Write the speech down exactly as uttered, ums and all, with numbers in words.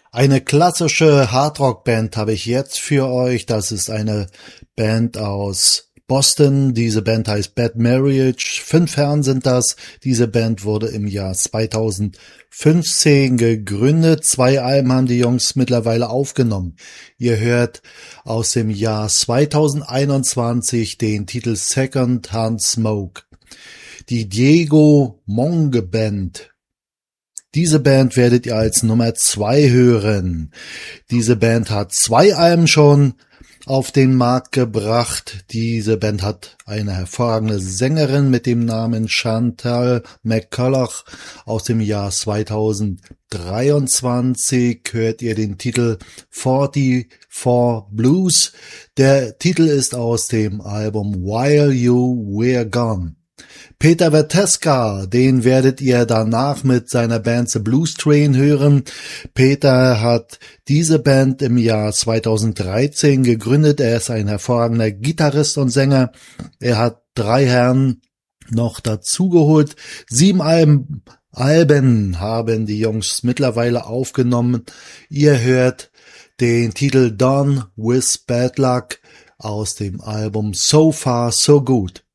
Eine klassische Hardrock-Band habe ich jetzt für euch. Das ist eine Band aus Boston. Diese Band heißt Bad Marriage. Fünf Herren sind das. Diese Band wurde im Jahr zweitausendfünfzehn gegründet. Zwei Alben haben die Jungs mittlerweile aufgenommen. Ihr hört aus dem Jahr zweitausendeinundzwanzig den Titel Second Hand Smoke. Die Diego Monge Band. Diese Band werdet ihr als Nummer zwei hören. Diese Band hat zwei Alben schon auf den Markt gebracht. Diese Band hat eine hervorragende Sängerin mit dem Namen Chantal McCulloch. Aus dem Jahr zweitausenddreiundzwanzig hört ihr den Titel vierundvierzig Blues. Der Titel ist aus dem Album While You Were Gone. Peter Veteska, den werdet ihr danach mit seiner Band The Blues Train hören. Peter hat diese Band im Jahr zweitausenddreizehn gegründet. Er ist ein hervorragender Gitarrist und Sänger. Er hat drei Herren noch dazugeholt. Sieben Alben, Alben haben die Jungs mittlerweile aufgenommen. Ihr hört den Titel Done with Bad Luck aus dem Album So Far So Good.